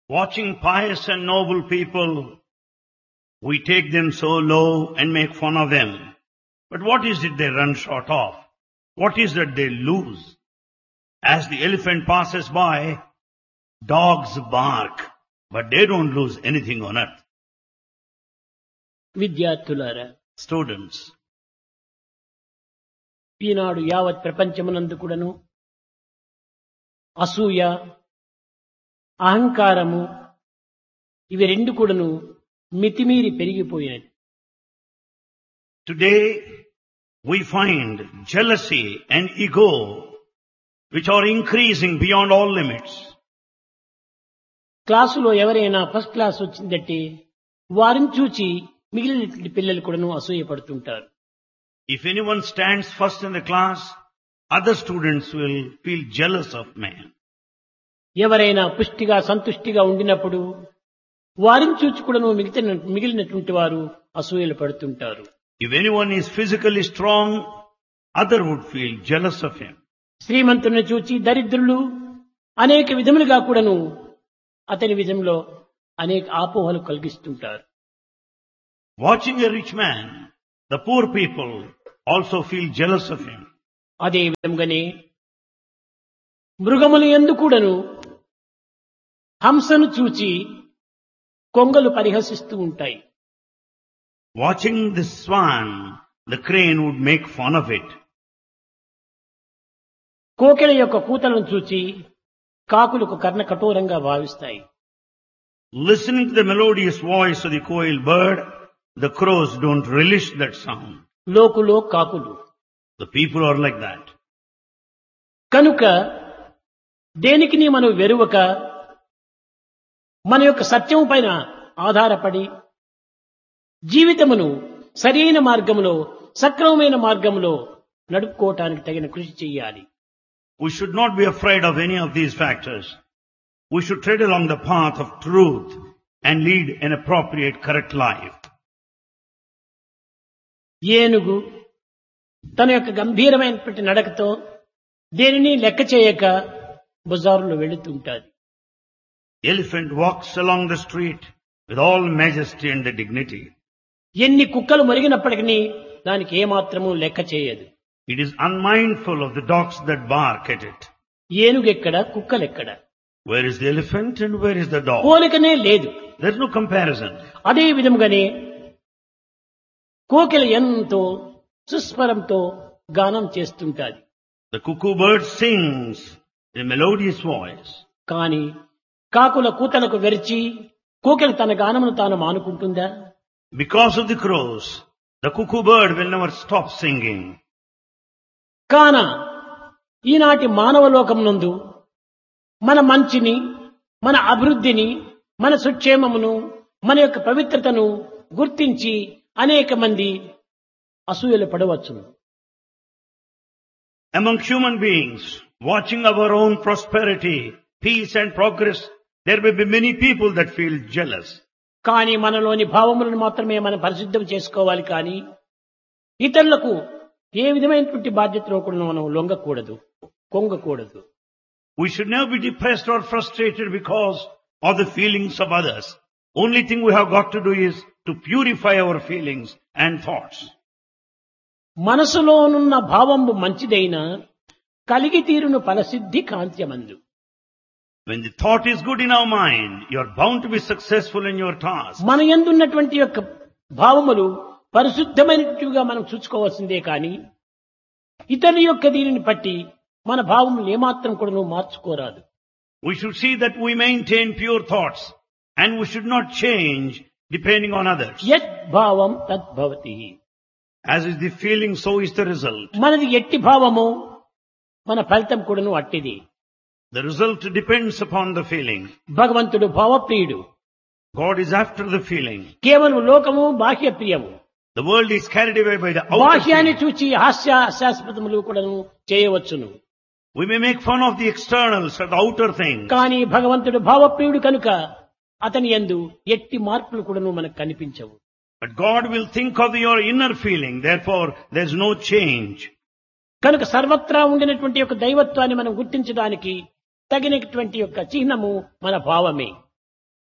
Watching pious and noble people, we take them so low and make fun of them. But what is it they run short of? What is it they lose? As the elephant passes by, dogs bark, but they don't lose anything on earth. విద్యార్థులారా, Students, ఈనాడు యావత్ ప్రపంచమునందు కూడాను అసూయ, అహంకారము ఇవి రెండు కూడాను మితిమీరి పెరిగిపోయినది. today we find jealousy and ego which are increasing beyond all limits. క్లాసులో ఎవరైనా ఫస్ట్ క్లాస్ వచ్చిందంటే వారిని చూచి మిగిలిన పిల్లలు కూడాను అసూయపడుతుంటారు. If anyone stands first in the class, other students will feel jealous of man. ఎవరైనా పుష్టిగా సంతుష్టిగా ఉండినప్పుడు వారిని చూచి కూడాను మిగిలినటువంటి వారు అసూయలు పడుతుంటారు. If anyone is physically strong, other would feel jealous of him. శ్రీమంతుని చూచి దరిద్రులు అనేక విధములుగా కూడాను అతని విధంలో అనేక ఆపోహలు కలిగిస్తుంటారు. Watching a rich man, the poor people also feel jealous of him. అదే విధంగానే మృగములు యందు కూడాను హంసను చూచి కొంగలు పరిహసిస్తూ ఉంటాయి. Watching the swan, the crane would make fun of it. కోకిల యొక్క కూతలను చూచి కాకులకు కర్ణ కఠోరంగా భావిస్తాయి. Listening to the melodious voice of the quail bird, the crows don't relish that sound. లోకులో కాకులు. The people are like that. కనుక దేనికి మనం వెరువక మన యొక్క సత్యం పైన ఆధారపడి జీవితమును సరైన మార్గములో సక్రమమైన మార్గములో నడుపుకోవటానికి తగిన కృషి చేయాలి. We should not be afraid of any of these factors. We should tread along the path of truth and lead an appropriate, correct life. ఏనుగు తన యొక్క గంభీరమైనటువంటి నడకతో దేనిని లెక్క చేయక బజారులో వెళుతుంటాది. Elephant walks along the street with all majesty and dignity. ఎన్ని కుక్కలు మొరిగినప్పటికీ దానికి ఏమాత్రము లెక్క చేయదు. It is unmindful of the dogs that bark at it. ఏనుగెక్కడ, కుక్కలెక్కడ? Where is the elephant and where is the dog? పోలికనే లేదు. There is no comparison. అదే విధంగానే కోకిల ఎంతో సుస్వరంతో గానం చేస్తుంటాది. The cuckoo bird sings in a melodious voice. కానీ కాకుల కూతలకు వెరిచి కోకిల తన గానమును తాను మానుకుంటుందా? Because of the crows, the cuckoo bird will never stop singing. కాన ఈనాటి మానవ లోకమునందు మన మంచిని, మన అభివృద్ధిని, మన సుక్షేమమును, మన యొక్క పవిత్రతను గుర్తించి అనేక మంది అసూయలు పడవచ్చును. Among human beings, watching our own prosperity, peace and progress, there may be many people that feel jealous. కానీ మనలోని భావములను మాత్రమే మనం పరిశుద్ధం చేసుకోవాలి. కానీ ఇతరులకు ఏ విధమైనటువంటి బాధ్యతలో కూడా మనం లొంగకూడదు, కొంగకూడదు. We should never be depressed or frustrated because of the feelings of others. Only thing we have got to do is to purify our feelings and thoughts. మనసులోనున్న భావము మంచిదైనా కలిగి తీరును ఫలసిద్ధి కాంత్యమందు. When the thought is good in our mind, you are bound to be successful in your task. మన యందున్నటువంటి యొక్క భావములు పరిశుద్ధమైనట్టుగా మనం చూసుకోవాల్సిందే కానీ ఇతని యొక్క దీనిని బట్టి మన భావములు ఏమాత్రం కూడా మార్చుకోరాదు. We should see that we maintain pure thoughts and we should not change depending on others. యత్ భావం తద్భవతి. As is the feeling, so is the result. మనది ఎట్టి భావము మన ఫలితం కూడాను అట్టిది. The result depends upon the feeling. భగవంతుడు భావప్రియుడు. God is after the feeling. కేవలం లోకము బాహ్య ప్రియము. The world is carried away by the outer బాహ్యాన్ని feeling. చూచి హాస్యాస్పదములు కూడాను చేయవచ్చును. We may make fun of the externals or the outer things. కానీ భగవంతుడు భావప్రియుడు కనుక అతని యందు ఎట్టి మార్పులు కూడాను మనకు కనిపించవు. But God will think of your inner feeling. Therefore, there is no change. కనుక సర్వత్రా ఉండినటువంటి యొక్క దైవత్వాన్ని మనం గుర్తించడానికి తగినటువంటి యొక్క చిహ్నము మన భావమే.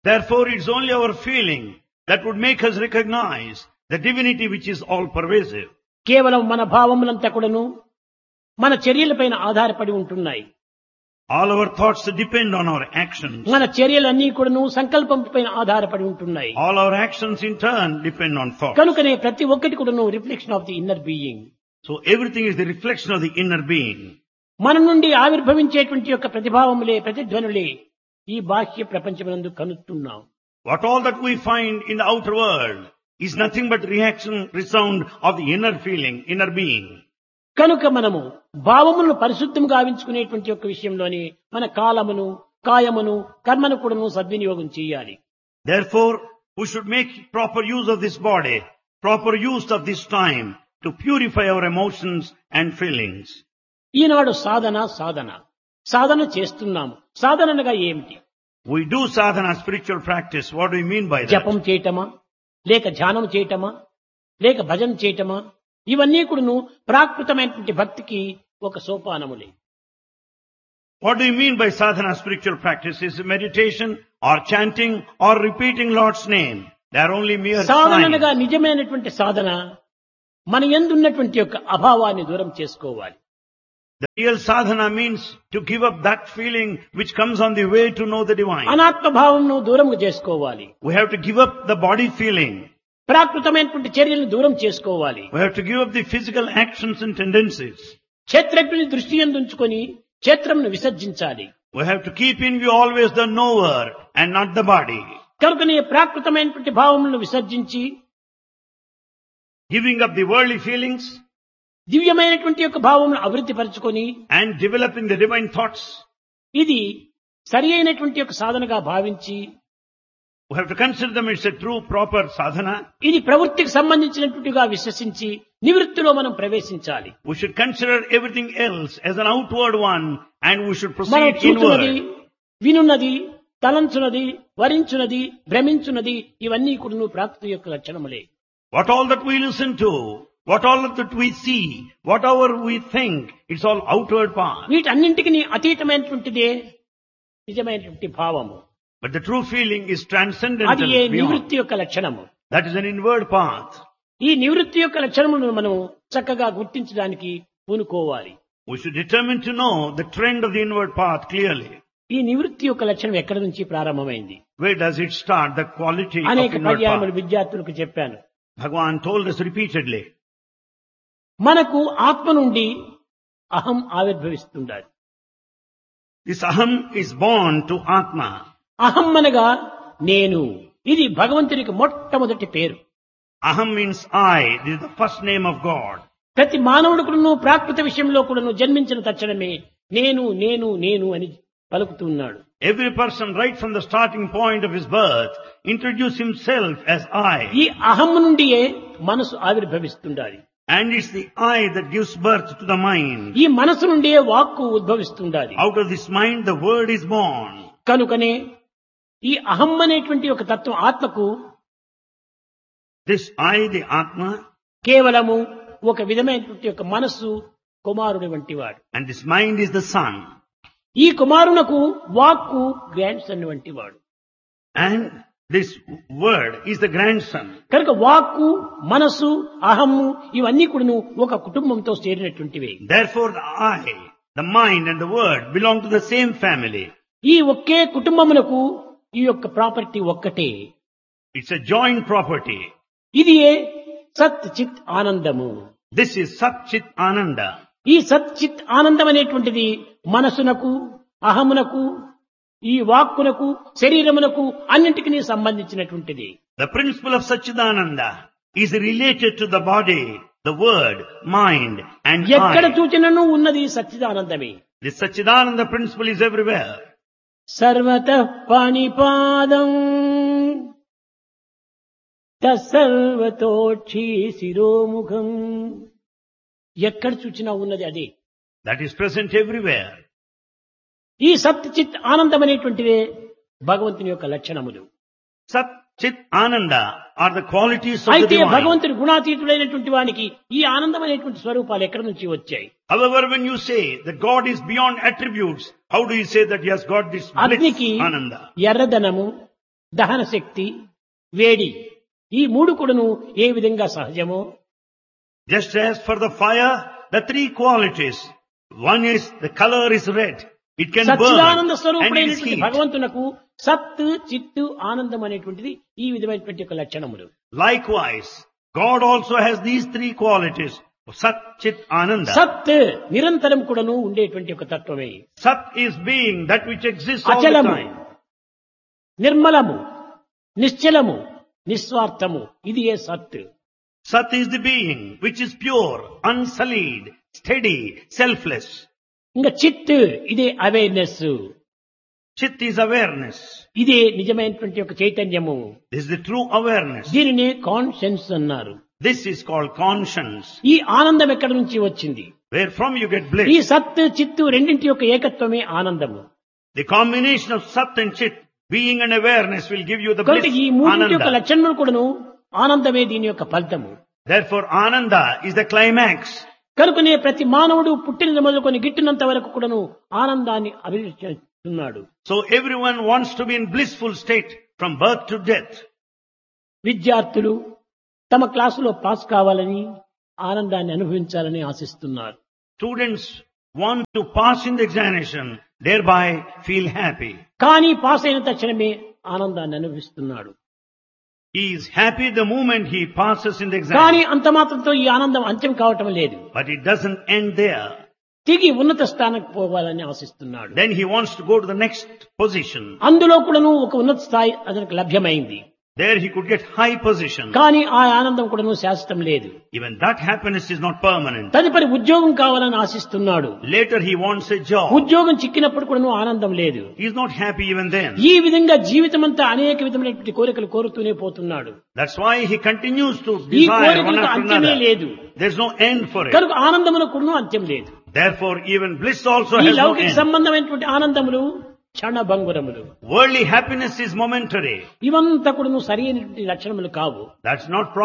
Therefore, it's only our feeling that would make us recognize the divinity which is all pervasive. కేవలం మన భావములంతా కూడాను మన చర్యలపైన ఆధారపడి ఉంటున్నాయి. All our thoughts depend on our actions. మన చర్యలన్నీ కూడాను సంకల్పం పైన ఆధారపడి ఉంటున్నాయి. All our actions in turn depend on thought. కనుకనే ప్రతి ఒక్కటి కూడాను reflection of the inner being. So everything is the reflection of the inner being. మన నుండి ఆవిర్భవించేటువంటి యొక్క ప్రతిభావములే ప్రతిధ్వనులే ఈ బాహ్య ప్రపంచమునందు కనుస్తున్నాం. What all that we find in the outer world is nothing but reaction, resound of the inner feeling, inner being. కనుక మనము భావములను పరిశుద్ధం గావించుకునేటువంటి యొక్క విషయంలోనే మన కాలమును కాయమును కర్మను కూడాను సద్వినియోగం చేయాలి. Therefore, we should make proper use of this body, proper use of this time to purify our emotions and feelings. ఈనాడు సాధన చేస్తున్నాము. సాధన అనగా ఏమిటి? We do sadhana, spiritual practice. What do we mean by that? జపం చేయటమా, లేక ధ్యానం చేయటమా, లేక భజన చేయటమా, ఇవన్నీ కూడాను ప్రాకృతమైనటువంటి భక్తికి ఒక సోపానములే. What do you mean by sadhana, spiritual practice? Is it meditation or chanting or repeating Lord's name? They are only mere సాధనగా signs. నిజమైనటువంటి సాధన మన యందున్నటువంటి యొక్క అభావాన్ని దూరం చేసుకోవాలి. The real sadhana means to give up that feeling which comes on the way to know the divine. అనాత్మ భావంను దూరం చేసుకోవాలి. We have to give up the body feeling. ప్రాకృతమైనటువంటి చర్యలను దూరం చేసుకోవాలి. We have to give up the physical actions and tendencies. క్షేత్రజ్ఞుని దృష్టి యందు ఉంచుకొని క్షేత్రమును విసర్జించాలి. We have to keep in view always the knower and not the body. కనుకనే ప్రాకృతమైనటువంటి భావములను విసర్జించి Giving up the worldly feelings దివ్యమైనటువంటి యొక్క భావమును అభివృద్ధి పరచుకొని and developing the divine thoughts. ఇది సరి అయినటువంటి యొక్క సాధనగా భావించి We have to consider them as a true, proper sadhana. ఇది ప్రవృత్తికి సంబంధించినట్టుగా విశ్వసించి నివృత్తిలో మనం ప్రవేశించాలి. We should consider everything else as an outward one and we should మనం proceed చూచున్నది, inward. వినున్నది, తలంచున్నది, వరించున్నది, భ్రమించున్నది ఇవన్నీ కూడా ప్రాకృతి యొక్క లక్షణములే. What all that we listen to, what all that we see, whatever we think, it's all outward path. వీటన్నింటికి అతీతమైనటువంటిదే నిజమైనటువంటి భావము. But the true feeling is అది transcendental ఏ beyond. నివృత్తి యొక్క లక్షణము. That is an inward path. ఈ నివృత్తి యొక్క లక్షణములను మనం చక్కగా గుర్తించడానికి పూనుకోవాలి. We should determine to know the trend of the inward path clearly. ఈ నివృత్తి యొక్క లక్షణం ఎక్కడి నుంచి ప్రారంభమైంది? Where does it start? The quality of అనేక inward పర్యాయములు path. విద్యార్థులకు చెప్పాను. Bhagavan told us repeatedly. మనకు ఆత్మ నుండి అహం ఆవిర్భవిస్తుండాలి. This aham is born to Atma. అహం అనగా నేను. ఇది భగవంతునికి మొట్టమొదటి పేరు. Aham means I. This is the first name of God. ప్రతి మానవుడుకును ప్రాకృత విషయంలో కూడాను జన్మించిన తక్షణమే నేను నేను నేను అని పలుకుతున్నాడు. Every person right from the starting point of his birth introduces himself as I. ఈ అహం నుండియే మనసు ఆవిర్భవిస్తుండాలి. And it's the I that gives birth to the mind. ఈ మనసు నుండియే వాక్కు ఉద్భవిస్తుండాలి. Out of this mind the word is born. కనుకనే ఈ అహం అనేటువంటి ఒక తత్వం ఆత్మకు This I, the Atma, కేవలము ఒక విధమైనటువంటి ఒక మనస్సు కుమారుడి వంటి వాడు. and this mind is the son. ఈ కుమారునకు వాక్కు గ్రాండ్ సన్ వంటి వాడు. And this word is the grandson. కనుక వాక్కు మనస్సు అహము ఇవన్నీ కూడాను ఒక కుటుంబంతో చేరినటువంటివి. Therefore the I, the mind and the word belong to the same family. ఈ ఒకే కుటుంబమునకు ఈ యొక్క ప్రాపర్టీ ఒక్కటే. It's a joint property. ఇది సత్ చిత్ ఆనందము. This is Sat Chit Ananda. ఈ సత్ చిత్ ఆనందం అనేటువంటిది మనసునకు అహమునకు ఈ వాక్కునకు శరీరమునకు అన్నింటికి సంబంధించినటువంటిది. The principle of Satchidananda is related to the body, the word, mind and ఎక్కడ I. చూచినను ఉన్నది సచ్చిదానందమే. This Satchidananda principle is everywhere. సర్వతః పాణిపాదం తస్సర్వతోక్షి శిరోముఖం. ఎక్కడ చూచినా ఉన్నది అదే. That is present everywhere. ఈ సత్ చిత్ ఆనందం అనేటువంటివే భగవంతుని యొక్క లక్షణములు. Sat Chit Ananda are the qualities of the అయితే divine. భగవంతుని గుణాతీతుడైనటువంటి వానికి ఈ ఆనందం అనేటువంటి స్వరూపాలు ఎక్కడి నుంచి వచ్చాయి? However, when you say that God is beyond attributes, how do you say that he has got this bliss, అగ్నికి Ananda? ఎర్రదనము, దహన శక్తి, వేడి, ఈ మూడు కూడాను ఏ విధంగా సహజమో, Just as for the fire, the three qualities. One is the color is red. It can burn Sachchidananda and it is స్వరూపుడైనటువంటి heat. భగవంతునకు సత్, చిత్తు, ఆనందం అనేటువంటిది ఈ విధమైనటువంటి ఒక లక్షణములు. Likewise, God also has these three qualities. Sat, Chit, Ananda. సత్ నిరంతరం కూడాను ఉండేటువంటి ఒక తత్వమే. Sat is being that which exists all the అచలము, time. నిర్మలము, నిశ్చలము, నిస్వార్థము, ఇది ఏ సత్. Sat is the being which is pure, unsullied, steady, selfless. ఇంకా చిత్ ఇదే అవేర్నెస్, Chit is awareness. ఇదే నిజమైనటువంటి ఒక చైతన్యము. This is the true awareness. దీనినే కాన్షియన్స్ అన్నారు. This is called conscience. ఈ ఆనందం ఎక్కడి నుంచి వచ్చింది? Where from you get ఈ bliss. సత్, చిత్తు రెండింటి యొక్క ఏకత్వమే ఆనందము. The combination of Sat and Chit, being and awareness, will give you the bliss. కాబట్టి ఈ మూడింటి యొక్క Ananda. లక్షణములు కూడాను ఆనందమే దీని యొక్క ఫలితము. Therefore, Ananda is the climax. కనుకనే ప్రతి మానవుడు పుట్టినది మొదలుకొని గిట్టినంత వరకు కూడాను ఆనందాన్ని అభివృద్ధిస్తున్నాడు. So everyone wants to be in blissful state from birth to death. విద్యార్థులు తమ క్లాసులో పాస్ కావాలని, ఆనందాన్ని అనుభవించాలని ఆశిస్తున్నారు. Students want to pass in the examination, thereby feel happy. కానీ పాస్ అయిన తక్షణమే ఆనందాన్ని అనుభవిస్తున్నాడు. He is happy the moment he passes in the కానీ exam. అంత మాత్రంతో ఈ ఆనందం అంత్యం కావటం లేదు. But it doesn't end there. తిరిగి ఉన్నత స్థానానికి పోవాలని ఆశిస్తున్నాడు. Then he wants to go to the next position. అందులో కూడాను ఒక ఉన్నత స్థాయి అతనికి లభ్యమైంది. There he could get high position. కానీ ఆ ఆనందం కూడాను శాశ్వతం లేదు. Even that happiness is not permanent. తదుపరి ఉద్యోగం కావాలని ఆశిస్తున్నాడు. Later he wants a job. ఉద్యోగం చిక్కినప్పుడు కూడాను ఆనందం లేదు. He is not happy even then. ఈ విధంగా జీవితం అంతా అనేక విధమైనటువంటి కోరికలు కోరుతూనే పోతున్నాడు. That's why he continues to ఈ desire one కోరికలకు after అంత్యమే another. లేదు. There's no end for it. కనుక ఆనందములకు కూడాను అంత్యం లేదు. Therefore, even bliss also ఈ has no లౌకిక end. సంబంధమైనటువంటి ఆనందములు క్షణభంగురములు. Worldly happiness is momentary. ఇవంతా కూడాను సరి అయినటువంటి లక్షణములు కావు. That's not